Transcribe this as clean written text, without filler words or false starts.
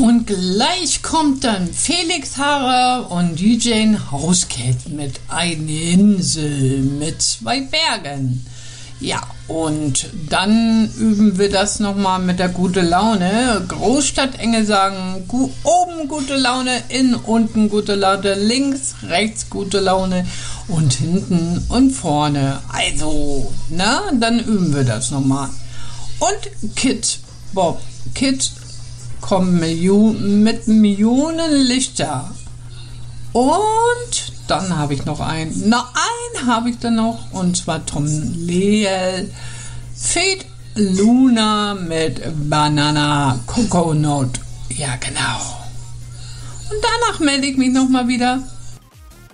Und gleich kommt dann Felix Harrer und DJ Hauscat mit Eine Insel mit 2 Bergen. Ja, und dann üben wir das nochmal mit der gute Laune. Großstadtengel sagen, oben gute Laune, innen, unten gute Laune, links, rechts gute Laune und hinten und vorne. Also, na, dann üben wir das nochmal. Und Bob Kid kommt mit Millionen Lichter. Und dann habe ich noch einen. Einen habe ich dann noch. Und zwar Tom Leel. Fate Luna mit Banana Coconut. Ja, genau. Und danach melde ich mich nochmal wieder.